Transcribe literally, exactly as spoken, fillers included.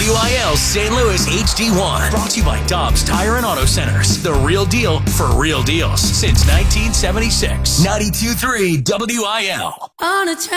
W I L Saint Louis H D one. Brought to you by Dobbs Tire and Auto Centers. The real deal for real deals since nineteen seventy-six. ninety-two point three W I L. On a